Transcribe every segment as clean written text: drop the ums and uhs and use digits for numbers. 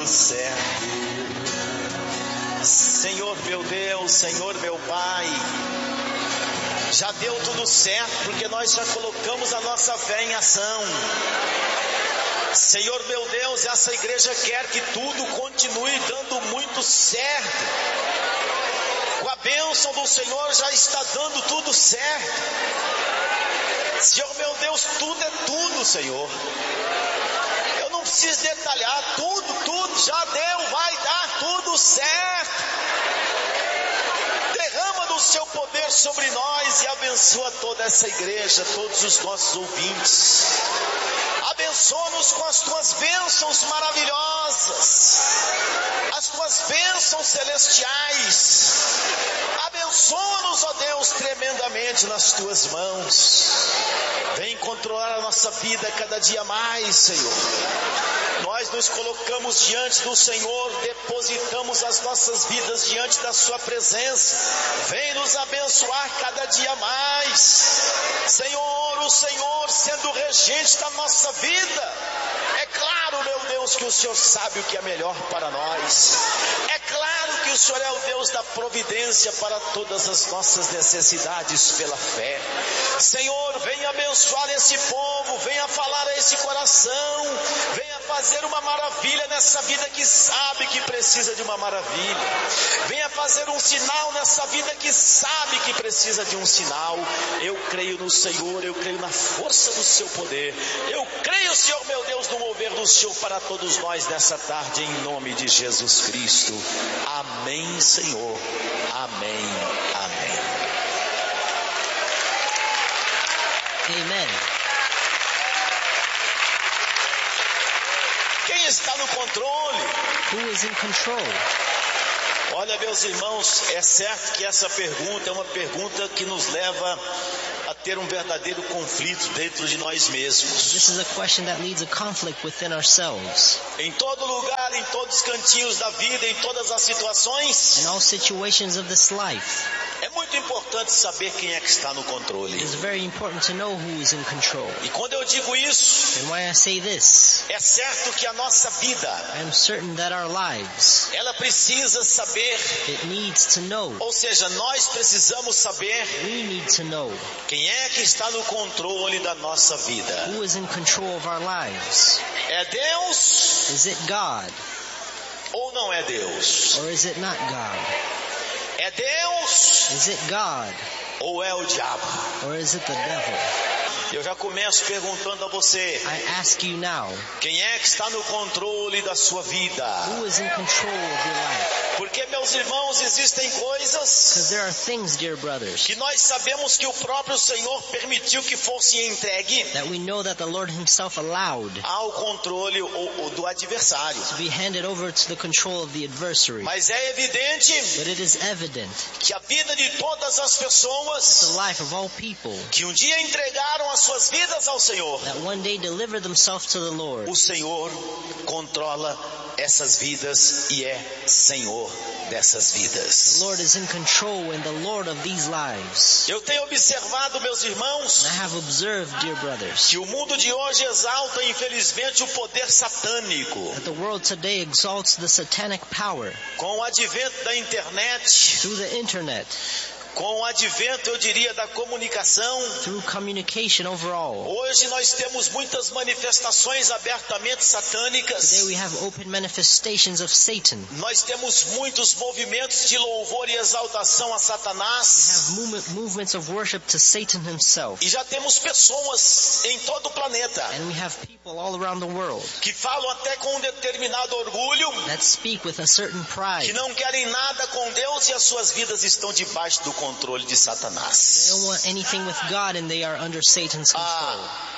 tudo certo. Senhor meu Deus, Senhor meu Pai, já deu tudo certo, porque nós já colocamos a nossa fé em ação. Senhor meu Deus, essa igreja quer que tudo continue dando muito certo. Com a bênção do Senhor já está dando tudo certo. Senhor meu Deus, tudo é tudo, Senhor. Eu não preciso detalhar, tudo já deu, vai dar tudo certo. Derrama do seu poder sobre nós e abençoa toda essa igreja, todos os nossos ouvintes. Abençoa-nos com as tuas bênçãos maravilhosas, as tuas bênçãos celestiais. Abençoa-nos, ó Deus, tremendamente nas tuas mãos. Vem controlar a nossa vida cada dia mais, Senhor. Nós nos colocamos diante do Senhor, depositamos as nossas vidas diante da sua presença. Vem nos abençoar cada dia mais. Senhor, o Senhor sendo o regente da nossa vida. É claro, meu Deus, que o Senhor sabe o que é melhor para nós. É claro que o Senhor é o Deus da providência para todas as nossas necessidades pela fé. Senhor, venha abençoar esse povo, venha falar a esse coração, venha fazer uma maravilha nessa vida que sabe que precisa de uma maravilha. Venha fazer um sinal nessa vida que sabe que precisa de um sinal. Eu creio no Senhor, eu creio na força do seu poder. Eu creio, Senhor meu Deus, no mover do Senhor para todos nós nessa tarde, em nome de Jesus Cristo. Amém, Senhor. Amém. Amém. Amen. Quem está no controle? Who is in control? Olha, meus irmãos, é certo que essa pergunta é uma pergunta que nos leva a ter um verdadeiro conflito dentro de nós mesmos. This is a question that leads a conflict within ourselves. Em todo lugar, em todos os cantinhos da vida, em todas as situações, In all situations of this life, é muito importante saber quem é que está no controle. it is very important to know who is in control. E quando eu digo isso, And why I say this, é certo que a nossa vida, I am certain that our lives, ela precisa saber, it needs to know. ou seja, nós precisamos saber We need to know quem é que está no controle da nossa vida. who is in control of our lives. É Deus Is it God ou não é Deus? or is it not God? É Deus Is it God ou é o diabo? or is it the devil? Eu já começo perguntando a você, I ask you now, quem é que está no controle da sua vida? who is in control of your life? Porque, meus irmãos, existem coisas Because there are things, dear brothers, que nós sabemos que o próprio Senhor permitiu que fosse entregue that we know that the Lord himself allowed ao controle do adversário. to be handed over to the control of the adversary. Mas é evidente But it is evident que a vida de todas as that pessoas the life of all people que um dia entregaram as suas vidas ao Senhor, that one day deliver themselves to the Lord, o Senhor controla essas vidas e é Senhor dessas the vidas. Lord is in control and the Lord of these lives. Eu tenho observado, meus irmãos, And I have observed, dear brothers, que o mundo de hoje exalta, infelizmente, o poder satânico. that the world today exalts the satanic power Com o advento da internet, through the internet, com o advento, eu diria, da comunicação, through communication overall. hoje nós temos muitas manifestações abertamente satânicas. Today we have open manifestations of Satan. Nós temos muitos movimentos de louvor e exaltação a We Satanás. have movements of worship to Satan himself. E já temos pessoas em todo o planeta And we have people all around the world que falam até com um determinado orgulho, that speak with a certain que pride. não querem nada com Deus e as suas vidas estão debaixo do controle de They Satanás. don't want anything with God and they are under Satan's control.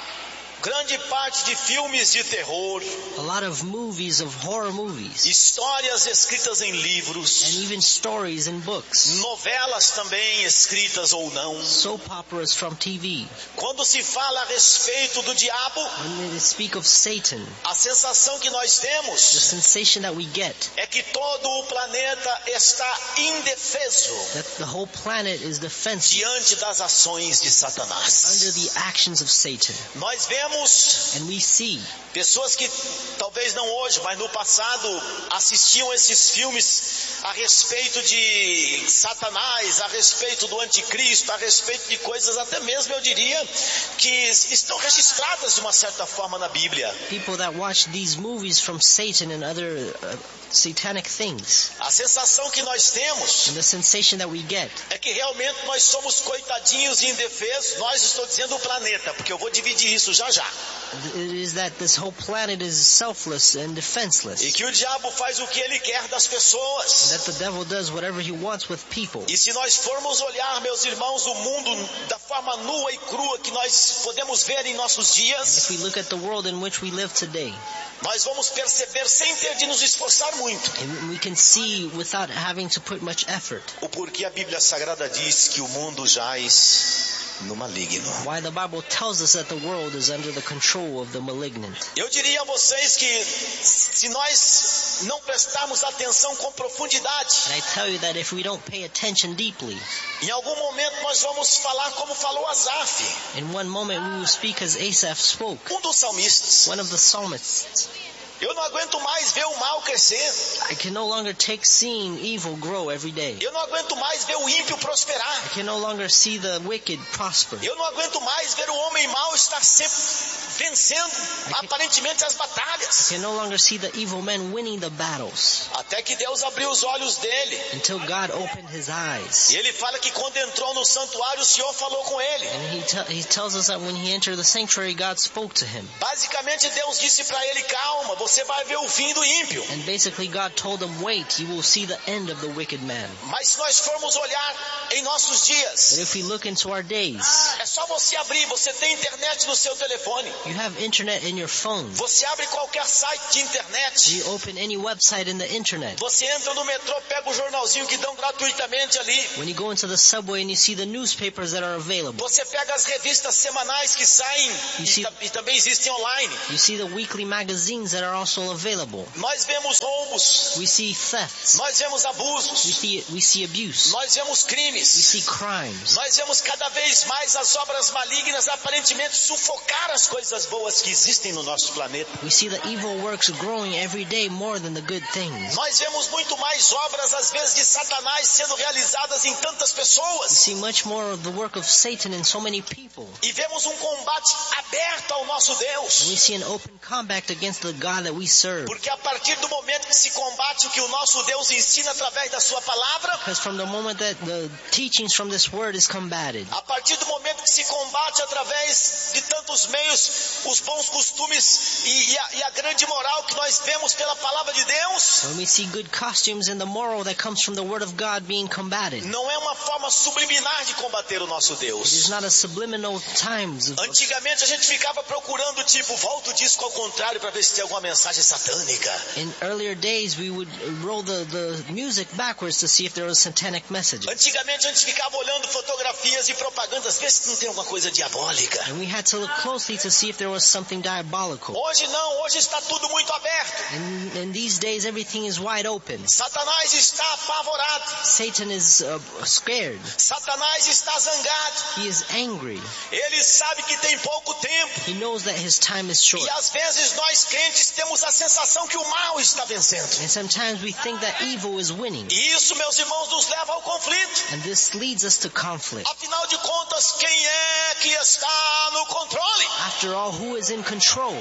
Grande parte de filmes de terror, A lot of movies, of horror movies, histórias escritas em and livros, even stories and books, novelas também escritas ou não. soap operas from TV. Quando se fala a respeito do diabo, When they speak of Satan, a sensação que nós the temos sensation that we get, é que todo o planeta está indefeso that the whole planet is defenseless diante das ações de under Satanás. the actions of Satan. Nós vemos vemos And we see pessoas que talvez não hoje, mas no passado assistiam esses filmes a respeito de Satanás, a respeito do anticristo, a respeito de coisas até mesmo, eu diria, que estão registradas de uma certa forma na Bíblia. people that watch these movies from Satan and other satanic things. A sensação que nós temos And the sensation that we get é que realmente nós somos coitadinhos e indefesos. Nós, estou dizendo o planeta, porque eu vou dividir isso já já. it is that this whole planet is selfless and defenseless. E que o diabo faz o que ele quer das pessoas. That the devil does whatever he wants with people. E se nós formos olhar, meus irmãos, o mundo da forma nua e crua que nós podemos ver em nossos If dias, we look at the world in which we live today, nós vamos perceber, sem ter de nos esforçar muito, and we can see without having to put much effort, o porquê a Bíblia Sagrada diz que o mundo jaz no maligno. why the Bible tells us that the world is under the control of the malignant. Eu diria a vocês que se nós não prestarmos atenção com profundidade, And I tell you that if we don't pay attention deeply, em algum momento nós vamos falar como falou Asaf, in one moment we will speak as Asaph spoke, dos salmistas. one of the psalmists. Eu não aguento mais ver o mal crescer. I can no longer take seeing evil grow every day. Eu não aguento mais ver o ímpio prosperar. I can no longer see the wicked prosper. Eu não aguento mais ver o homem mau estar sempre vencendo aparentemente as I batalhas. can no longer see the evil men winning the battles, Até que Deus abriu os olhos dele. until God opened his eyes. E ele fala que quando entrou no santuário, o Senhor falou com ele. And he tells us that when he entered the sanctuary, God spoke to him. Basicamente Deus disse para ele, calma, você vai ver o fim do ímpio. And basically God told him, wait, you will see the end of the wicked man. Mas se nós formos olhar em nossos But dias, if we look into our days, é só você abrir, você tem internet no seu telefone. you have internet in your phone. Você abre qualquer site de internet. You open any website in the internet. Você entra no metrô, pega o jornalzinho que dão gratuitamente ali. When you go into the subway and you see the newspapers that are available. Você pega as revistas semanais que saem e também existem online. You see the weekly magazines that are also available. Nós vemos roubos, We see thefts. nós vemos abusos, We see abuse. nós vemos We crimes. see crimes. Nós vemos cada vez mais as obras malignas aparentemente sufocar as coisas boas que existem no nosso planeta. We see the evil works growing every day more than the good things. Nós vemos muito mais obras, às vezes, de Satanás sendo realizadas em tantas We pessoas. see much more of the work of Satan in so many people. E vemos um combate aberto ao nosso Deus. We see an open combat against the God that we serve. Porque a partir do momento que se combate o que o nosso Deus ensina através da sua palavra, Because from the moment that the teachings from this word is combated, a partir do momento que se combate através de tantos meios os bons costumes e a grande moral que nós vemos pela palavra de Deus, when we see good costumes and the moral that comes from the word of God being combated, não é uma forma subliminar de combater o nosso it is Deus. not a subliminal times. Antigamente a gente ficava procurando, tipo, volta o disco ao contrário para ver se tem alguma mensagem satânica. In earlier days, we would roll the music backwards to see if there was satanic messages. Antigamente a gente ficava olhando fotografias e propagandas, ver se não tem alguma coisa diabólica. And we had to look closely to see if there was something diabolical. Hoje não, hoje está tudo muito aberto. And these days, everything is wide open. Satanás está apavorado. Satan is scared. Satanás está zangado. He is angry. Ele sabe que tem pouco tempo. He knows that his time is short. E às vezes nós crentes temos a sensação que o mal está vencendo. And sometimes we think that evil is winning. E isso, meus irmãos, nos leva ao conflito. And this leads us to conflict. Afinal de contas, quem é que está no controle? After all, who is in control?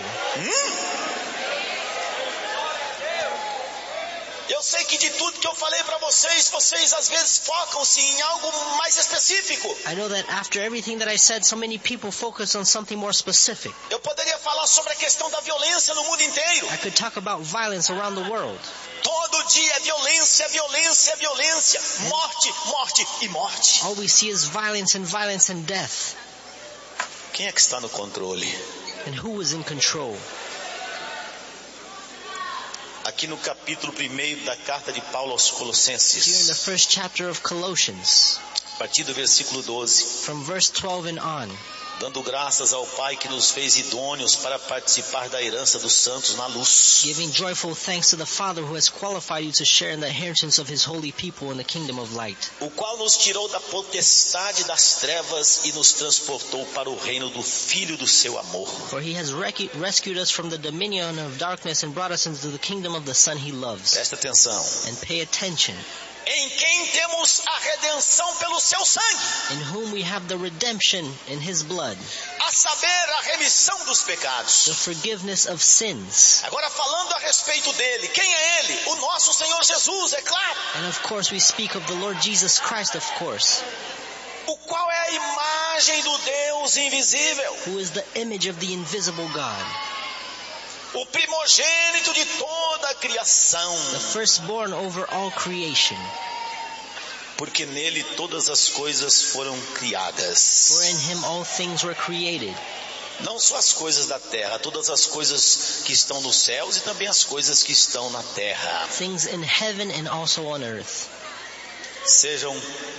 Eu sei que de tudo que eu falei para vocês, vocês às vezes focam-se em algo mais específico. I know that after everything that I said, so many people focus on something more specific. Eu poderia falar sobre a questão da violência no mundo inteiro. I could talk about violence around the world. Todo dia é violência, violência, violência. Morte, morte e morte. All we see is violence and death. Quem é que está no controle? And who is in control? Aqui no capítulo 1 da carta de Paulo aos Here in the Colossenses, first chapter of Colossians, a partir do versículo 12, from verse 12 and on, dando graças ao Pai que nos fez idôneos para participar da herança dos santos na luz. Giving joyful thanks to the Father who has qualified you to share in the inheritance of His holy people in the kingdom of light. O qual nos tirou da potestade das trevas e nos transportou para o reino do Filho do seu amor. For He has rescued us from the dominion of darkness and brought us into the kingdom of the Son He loves. Presta atenção. And pay attention. Em quem temos a redenção pelo seu sangue. In whom we have the redemption in His blood. A saber, a remissão dos pecados. The forgiveness of sins. Agora falando a respeito dele, quem é ele? O nosso Senhor Jesus, é claro. And of course we speak of the Lord Jesus Christ, of course. O qual é a imagem do Deus invisível. Who is the image of the invisible God. O primogênito de toda a criação. The firstborn over all creation. Porque nele todas as coisas foram criadas. For in Him all things were created. Não só as coisas da terra, todas as coisas que estão nos céus e também as coisas que estão na terra. Things in heaven and also on earth. Sejam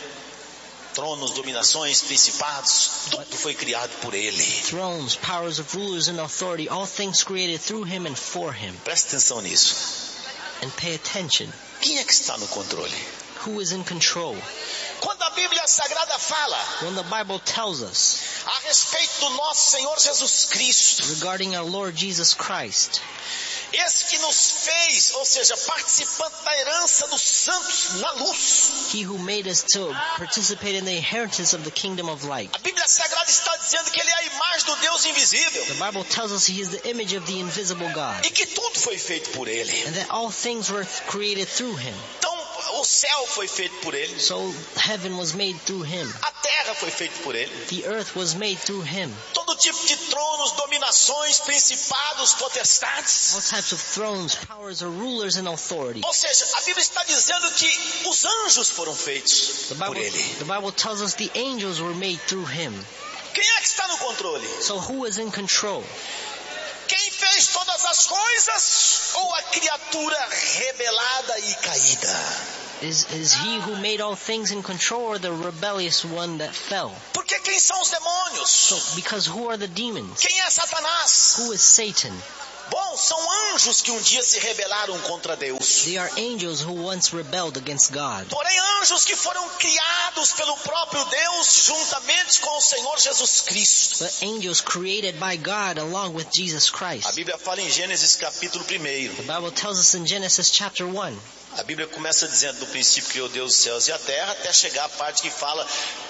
tronos, dominações, principados, tudo foi criado por Ele. Thrones, powers of rulers and authority, all things created through Him and for Him. Presta atenção nisso. And pay attention. Quem é que está no controle? Who is in control? Quando a Bíblia Sagrada fala When the Bible tells us a respeito do nosso Senhor Jesus Cristo, regarding our Lord Jesus Christ, esse que nos fez, ou seja, participante da herança dos santos na luz. He who made us to participate in the inheritance of the kingdom of light. A Bíblia Sagrada está dizendo que Ele é a imagem do Deus invisível. The Bible tells us He is the image of the invisible God. E que tudo foi feito por Ele. And that all things were created through Him. Então, o céu foi feito por Ele. So heaven was made through Him. A terra foi feita por Ele. The earth was made through Him. Todo tipo de tronos, dominações, principados, potestades. All types of thrones, powers, or rulers and authority. Ou seja, a Bíblia está dizendo que os anjos foram feitos por Ele. The Bible tells us the angels were made through Him. Quem é que está no controle? So who is in control? Quem fez todas as coisas ou a criatura rebelada e caída? Is He who made all things in control or the rebellious one that fell? Porque quem são os demônios? So, because who are the demons? Quem é Satanás? Who is Satan? Bom, são anjos que um dia se rebelaram contra Deus. They are angels who once rebelled against God. Porém, anjos que foram criados pelo próprio Deus juntamente com o Senhor Jesus Cristo. But angels created by God along with Jesus Christ. A Bíblia fala em Gênesis capítulo 1. The Bible tells us in Genesis chapter 1. A Bíblia começa dizendo: no princípio criou Deus os céus e a terra, até chegar a parte que fala: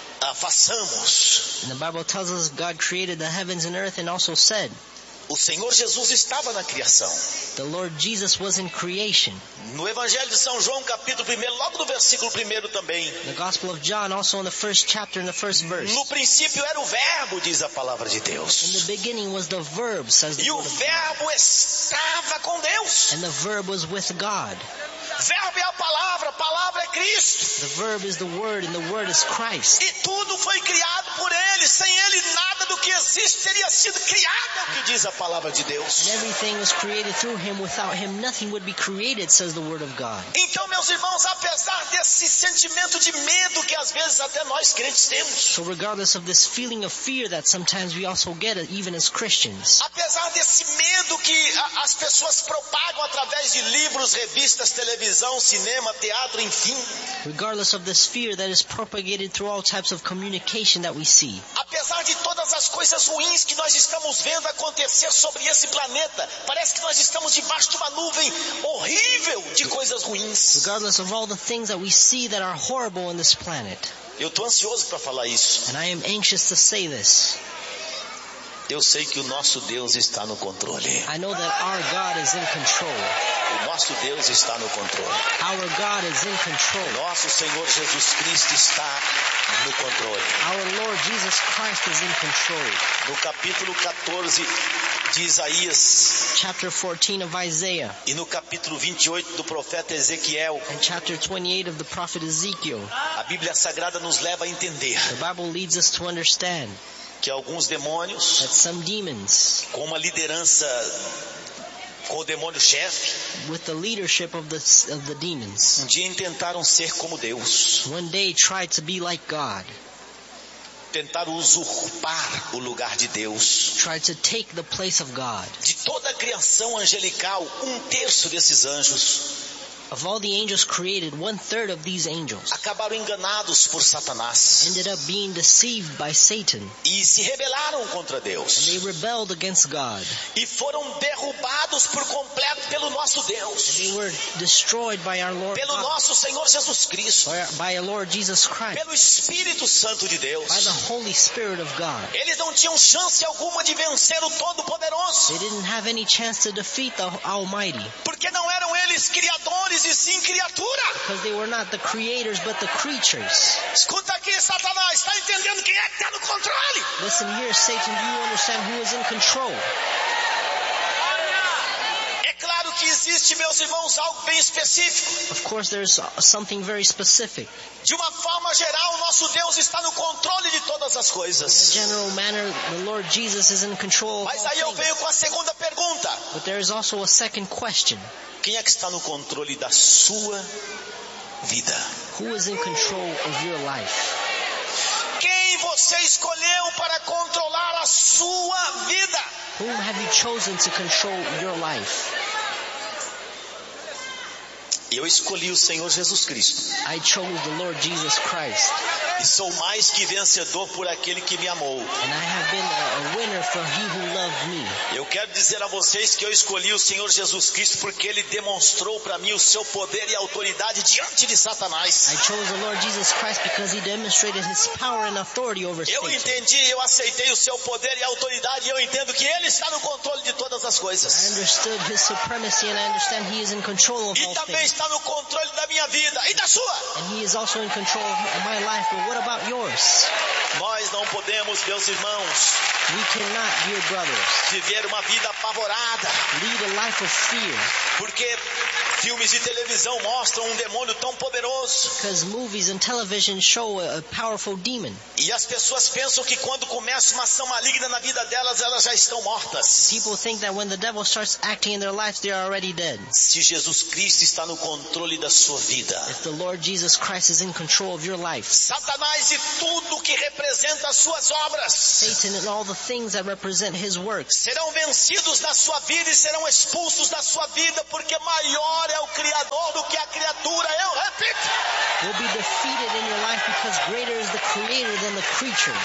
façamos. And the Bible tells us God created the heavens and earth and also said, O Senhor Jesus estava na criação. the Lord Jesus was in creation. No Evangelho de São João, capítulo 1, logo no versículo 1 também. The Gospel of John, also in the first chapter, in the first verse. No princípio era o verbo, diz a palavra de In Deus. the beginning was the verb, says the E o word of God. verbo estava com Deus. And the verb was with God. Verbo é a palavra é Cristo. The verb is the word, and the word is Christ. E tudo foi criado por Ele. Sem Ele nada do que existe teria sido criado, é o que diz a palavra de Deus. And everything was created through Him. Without Him, nothing would be created, says the word of God. Então, meus irmãos, apesar desse sentimento de medo que às vezes até nós crentes temos, So regardless of this feeling of fear that sometimes we also get, even as Christians, apesar desse medo que as pessoas propagam através de livros, revistas, televisão, cinema, teatro, enfim, regardless of this fear that is propagated through all types of communication that we see, apesar de todas as coisas ruins que nós estamos vendo acontecer sobre esse planeta, parece que nós estamos debaixo de uma nuvem horrível de coisas ruins. regardless of all the things that we see that are horrible in this planet. Eu estou ansioso para falar isso. And I am anxious to say this. Eu sei que o nosso Deus está no controle. I know that our God is in control. O nosso Deus está no controle. Our God is in control. Nosso Senhor Jesus Cristo está no controle. Our Lord Jesus Christ is in control. No capítulo 14 de Isaías Chapter 14 of Isaiah e no capítulo 28 do profeta Ezequiel, and chapter 28 of the prophet Ezekiel, a Bíblia Sagrada nos leva a entender the Bible leads us to understand que alguns demônios, that some demons, com uma liderança, com o demônio-chefe, with the leadership of the demons, dia intentaram ser como Deus. one day tried to be like God. tentaram usurpar o lugar de Deus. tried to take the place of God. De toda a criação angelical, 1/3 desses anjos Of all the angels created, 1/3 of these angels acabaram enganados por Satanás ended up being deceived by Satan. e se rebelaram contra Deus They rebelled against God. e foram derrubados por completo pelo nosso Deus, They were destroyed by our Lord pelo God, nosso Senhor Jesus Cristo, by our Lord Jesus Christ, pelo Espírito Santo de Deus. by the Holy Spirit of God. Eles não tinham chance alguma de vencer o Todo-Poderoso, They didn't have any chance to defeat the Almighty porque não eram eles criadores e sim criatura. because they were not the creators but the creatures. Escuta aqui, Satanás, está entendendo quem é que está no controle? Listen here, Satan, do you understand who is in control? É claro que existe, meus irmãos, algo bem específico. Of course, there's something very specific. De uma forma geral, nosso Deus está no controle de todas as In a coisas. general manner, the Lord Jesus is in control of Mas all aí eu things. venho com a segunda pergunta. But there is also a second question. Quem é que está no controle da sua vida? Who is in control of your life? Quem você escolheu para controlar a sua vida? Whom have you chosen to control your life? Eu escolhi o Senhor Jesus Cristo. I chose the Lord Jesus Christ. E sou mais que vencedor por aquele que me amou. And I have been a winner for he who loved me. Eu quero dizer a vocês que eu escolhi o Senhor Jesus Cristo porque Ele demonstrou para mim o seu poder e autoridade diante de Satanás. I chose the Lord Jesus Christ because he demonstrated his power and authority over Eu Satan. entendi, eu aceitei o seu poder e autoridade e eu entendo que Ele está no controle de todas as I coisas. understood his supremacy and I understand he is in control of E all também things. está no controle da minha vida e da sua. And he is also in control of my life, but what about yours? Nós não podemos, meus irmãos, We cannot, dear brothers, viver uma vida apavorada, lead a life of fear porque filmes de televisão mostram um demônio tão poderoso. because movies and television show a powerful demon. E as pessoas pensam que quando começa uma ação maligna na vida delas, elas já estão mortas. People think that when the devil starts acting in their lives, they are already dead. Se Jesus Cristo está no controle da sua vida, If the Lord Jesus Christ is in control of your life, Satanás e tudo que representa as suas obras Satan and all the things that represent his works serão vencidos na sua vida e serão expulsos da sua vida, porque maior é o Criador do que a criatura. Eu repito. will be defeated in your life because greater is the creator than the creature.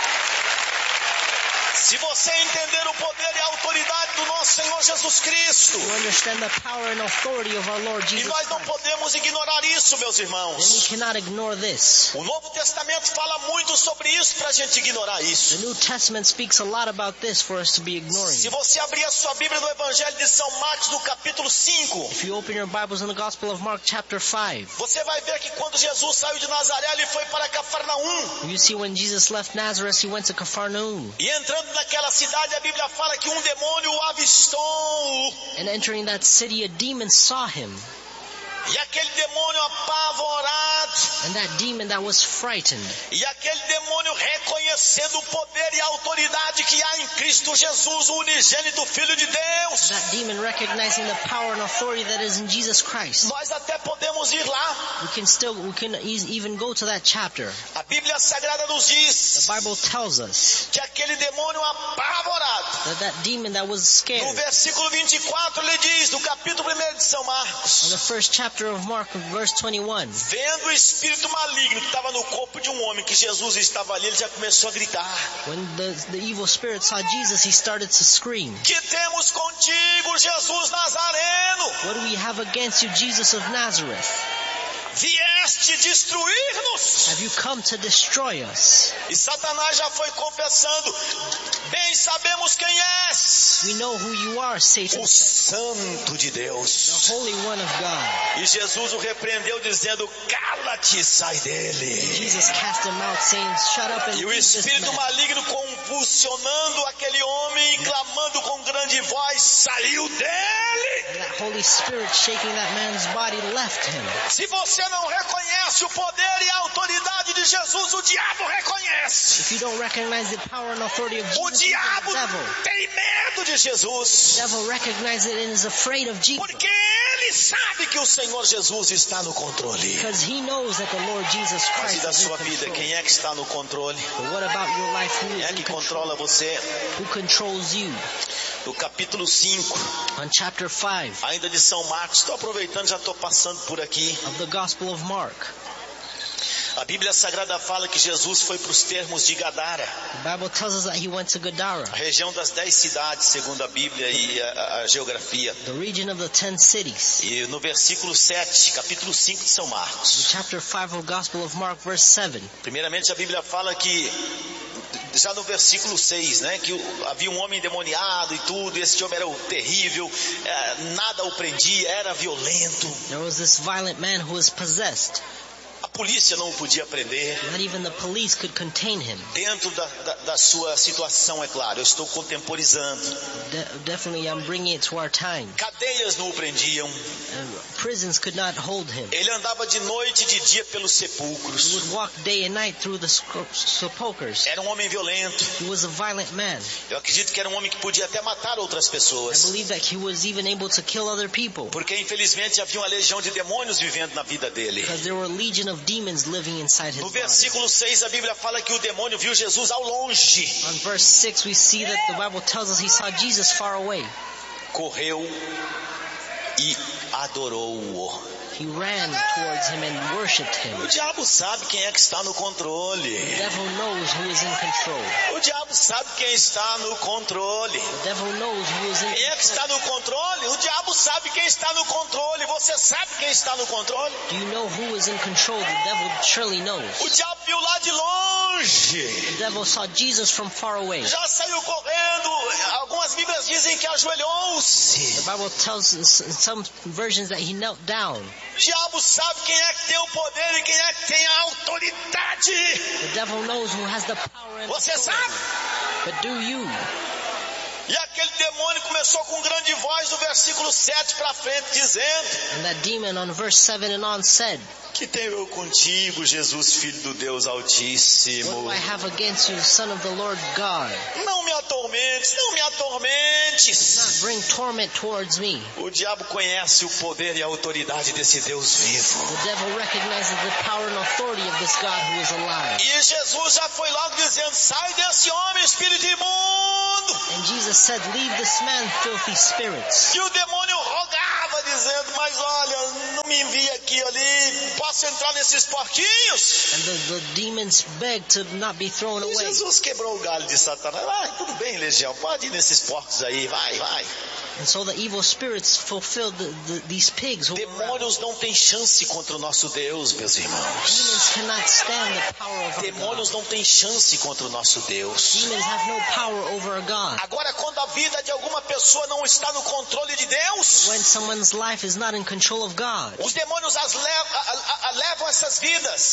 Se você entender o poder e a autoridade do nosso Senhor Jesus Cristo, You understand the power and authority of our Lord e Jesus nós não Christ. podemos ignorar isso, meus Then we irmãos. cannot ignore this. O Novo Testamento fala muito sobre isso para a gente ignorar isso. The New Testament speaks a lot about this for us to be ignoring. Se você abrir a sua Bíblia no Evangelho de São Marcos, no capítulo 5, If you open your Bibles in the Gospel of Mark chapter 5, você vai ver que quando Jesus saiu de Nazaré, ele foi para Cafarnaum. you see when Jesus left Nazareth, he went to Capharnaum. E entrando naquela cidade, a Bíblia fala que um demônio o avistou. And entering that city, a demon saw him. E aquele demônio apavorado, And that demon that was frightened, e aquele demônio reconhecendo o poder e a autoridade que há em Cristo Jesus, o unigênito Filho de Deus. that demon recognizing the power and authority that is in Jesus Christ. Nós até podemos ir lá. We can even go to that chapter. A Bíblia Sagrada nos diz The Bible tells us que aquele demônio apavorado, that demon that was no scared, versículo 24 ele diz, no capítulo 1 de São in Marcos, the first chapter of Mark, verse 21, vendo o espírito maligno que estava no corpo de um homem, que Jesus estava ali, ele já começou a gritar: when the evil spirit saw Jesus, he started to scream, que temos contigo, Jesus Nazareno? "What do we have against you, Jesus of Nazareth? Vieste destruir-nos? Have you come to destroy us? E Satanás já foi confessando: bem sabemos quem és, We know who you are, Satan o said, Santo de Deus. the Holy One of God." E Jesus o repreendeu dizendo: cala-te, sai dele. Jesus cast him out, saying, "Shut up and E o leave this espírito man." maligno, convulsionando aquele homem e clamando com grande voz, saiu dele. And that Holy Spirit shaking that man's body left him. Se você não reconhece o poder e a autoridade de Jesus, o diabo reconhece. If you don't recognize the power and authority of O Jesus, diabo the devil. tem medo de Jesus. The devil recognizes it and is afraid of Jesus. Porque ele sabe que o Senhor Jesus está no controle. Because he knows that the Lord Jesus Mas e Christ da is in sua vida, control. quem é que está no controle? But what about your life? Who Quem is é in que control? controla você? Who controls you? No capítulo 5, On chapter 5 ainda de São Marcos, estou aproveitando, já estou passando por aqui. of the Gospel of Mark, A Bíblia Sagrada fala que Jesus foi para os termos de Gadara, the Bible tells us that he went to Gadara, a região das 10 cidades, segundo a Bíblia e a geografia. the region of the 10 cities. E no versículo 7, capítulo 5 de São The Marcos. chapter 5 of Gospel of Mark, verse 7. Primeiramente a Bíblia fala que, já no versículo 6, né, que havia um homem endemoniado e tudo, e esse homem era terrível, nada o prendia, era violento. There was this violent man who was possessed. A polícia não o podia prender. Not even the police could contain him. Dentro da sua situação, é claro, eu estou contemporizando. Definitely, I'm bringing it to our time. Cadeias não o prendiam. Prisons could not hold him. Ele andava de noite e de dia pelos He sepulcros. would walk day and night through the sepulchres. Era um homem violento. He was a violent man. Eu acredito que era um homem que podia até matar outras I pessoas. believe that he was even able to kill other people. Porque infelizmente havia uma legião de demônios vivendo na vida dele. Because there were a legion of demons living inside his No body. versículo 6 a Bíblia fala que o demônio viu Jesus ao longe. On verse 6 we see that the Bible tells us he saw Jesus far away. Correu e adorou-o. He ran towards him and worshipped him. O diabo sabe quem é que está no controle. The devil knows who is in control. O diabo sabe quem está no controle. The devil knows who is in Quem é que está no controle? O diabo sabe quem está no controle. Você sabe quem está no controle? Do you know who is in control? The devil surely knows. O diabo viu lá de longe. The devil saw Jesus from far away. Já saiu correndo. Algumas Bíblias dizem que ajoelhou-se. The Bible tells us in some versions that he knelt down. O diabo sabe quem é que tem o poder e quem é que tem a autoridade. The devil knows who has the power and Você authority. sabe? But do you? E aquele demônio começou com grande voz do versículo 7 para frente, dizendo: And that demon on verse 7 and on said, que tenho eu contigo, Jesus, Filho do Deus What Altíssimo? do I have against you, Son of the Lord God? Não me atormentes, não me atormentes. Not bring torment towards me. O diabo conhece o poder e a autoridade desse Deus vivo. The devil recognizes the power and authority of this God who is alive. E Jesus já foi logo dizendo: sai desse homem, espírito imundo. And Jesus said, Leave this man, filthy spirits. E o demônio rogava, dizendo: mas olha, não me envie aqui ali, posso entrar nesses porquinhos? And the demons begged to not be thrown E away. Jesus quebrou o galho de Satanás. Vai, tudo bem, legião, pode ir nesses porcos aí, vai. And so the evil spirits fulfilled these pigs who were around. Demônios não têm chance contra o nosso Deus, meus irmãos. Demons cannot stand the power of our Demônios God. não têm chance contra o nosso Deus. Demons have no power over a God. Agora, quando a vida de alguma pessoa não está no controle de Deus, When someone's life is not in control of God, os demônios levam essas vidas.